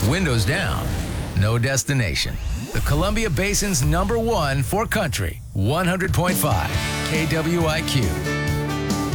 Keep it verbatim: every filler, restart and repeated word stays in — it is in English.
Windows down, no destination. The Columbia Basin's number one for country, one hundred point five K W I Q.